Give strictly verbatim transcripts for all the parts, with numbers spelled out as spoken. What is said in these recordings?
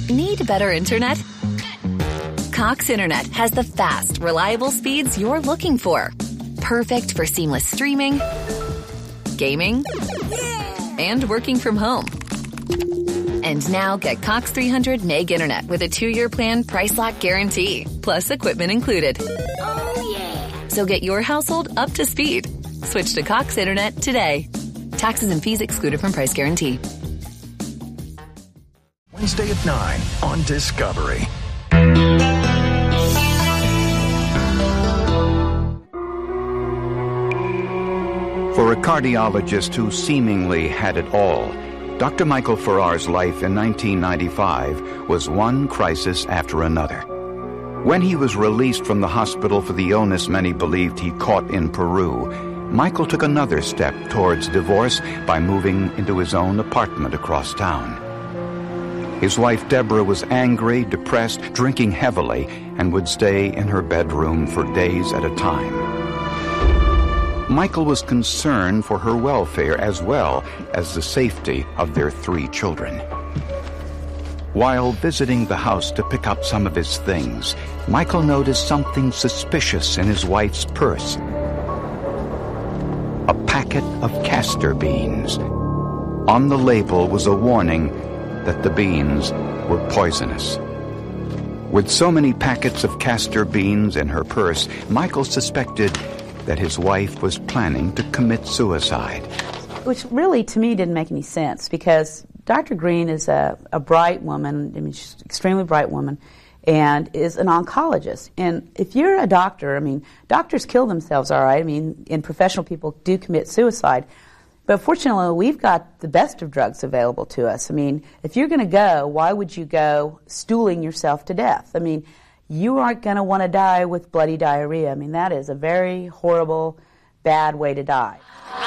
Need better internet? Cox Internet has the fast, reliable speeds you're looking for. Perfect for seamless streaming, gaming, and working from home. And now get Cox three hundred meg internet with a two-year plan price lock guarantee, plus equipment included. Oh, yeah. So get your household up to speed. Switch to Cox Internet today. Taxes and fees excluded from price guarantee. Wednesday at nine on Discovery. For a cardiologist who seemingly had it all, Doctor Michael Farrar's life in nineteen ninety-five was one crisis after another. When he was released from the hospital for the illness many believed he caught in Peru, Michael took another step towards divorce by moving into his own apartment across town. His wife Deborah was angry, depressed, drinking heavily, and would stay in her bedroom for days at a time. Michael was concerned for her welfare as well as the safety of their three children. While visiting the house to pick up some of his things, Michael noticed something suspicious in his wife's purse. A packet of castor beans. On the label was a warning that the beans were poisonous. With so many packets of castor beans in her purse, Michael suspected that his wife was planning to commit suicide. Which really, to me, didn't make any sense, because Doctor Green is a, a bright woman, I mean, she's an extremely bright woman, and is an oncologist. And if you're a doctor, I mean, doctors kill themselves, all right? I mean, and professional people do commit suicide. But fortunately, we've got the best of drugs available to us. I mean, if you're going to go, why would you go stooling yourself to death? I mean, you aren't going to want to die with bloody diarrhea. I mean, that is a very horrible, bad way to die.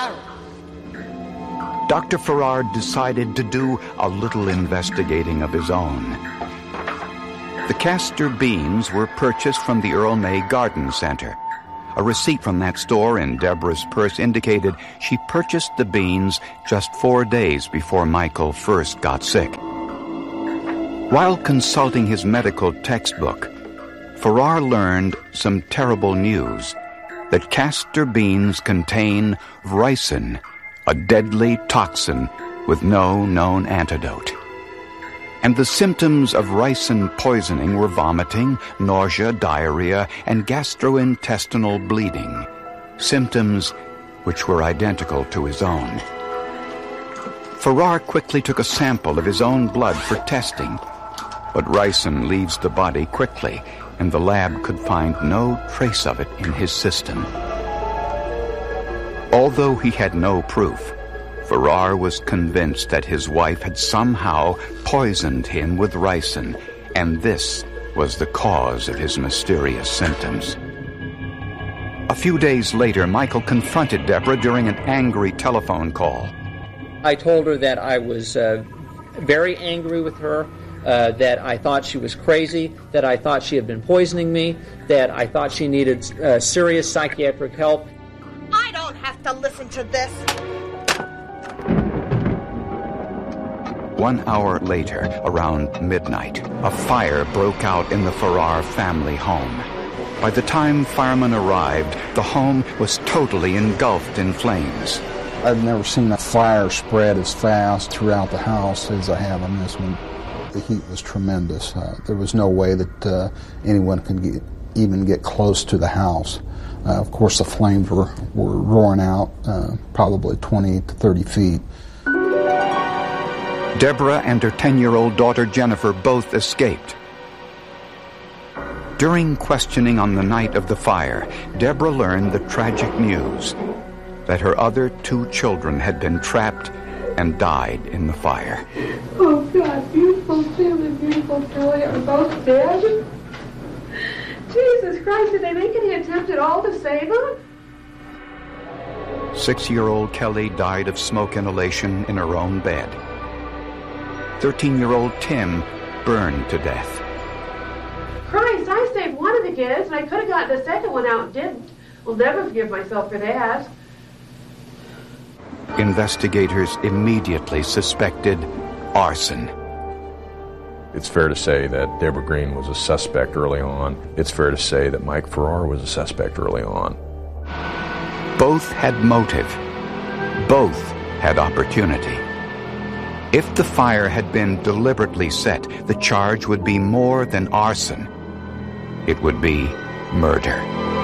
Doctor Farrar decided to do a little investigating of his own. The castor beans were purchased from the Earl May Garden Center. A receipt from that store in Deborah's purse indicated she purchased the beans just four days before Michael first got sick. While consulting his medical textbook, Farrar learned some terrible news, that castor beans contain ricin, a deadly toxin with no known antidote. And the symptoms of ricin poisoning were vomiting, nausea, diarrhea, and gastrointestinal bleeding, symptoms which were identical to his own. Farrar quickly took a sample of his own blood for testing, but ricin leaves the body quickly, and the lab could find no trace of it in his system. Although he had no proof, Farrar was convinced that his wife had somehow poisoned him with ricin, and this was the cause of his mysterious symptoms. A few days later, Michael confronted Deborah during an angry telephone call. I told her that I was uh, very angry with her, uh, that I thought she was crazy, that I thought she had been poisoning me, that I thought she needed uh, serious psychiatric help. I don't have to listen to this. One hour later, around midnight, a fire broke out in the Farrar family home. By the time firemen arrived, the home was totally engulfed in flames. I've never seen a fire spread as fast throughout the house as I have on this one. The heat was tremendous. Uh, there was no way that uh, anyone could get, even get close to the house. Uh, of course, the flames were, were roaring out uh, probably twenty to thirty feet. Deborah and her ten-year-old daughter Jennifer both escaped. During questioning on the night of the fire, Deborah learned the tragic news that her other two children had been trapped and died in the fire. Oh, God, beautiful Tim and beautiful Julie are both dead? Jesus Christ, did they make any attempt at all to save them? Six-year-old Kelly died of smoke inhalation in her own bed. Thirteen-year-old Tim burned to death. Christ, I saved one of the kids, and I could have gotten the second one out and didn't. I'll never forgive myself for that. Investigators immediately suspected arson. It's fair to say that Deborah Green was a suspect early on. It's fair to say that Mike Farrar was a suspect early on. Both had motive. Both had opportunity. If the fire had been deliberately set, the charge would be more than arson. It would be murder.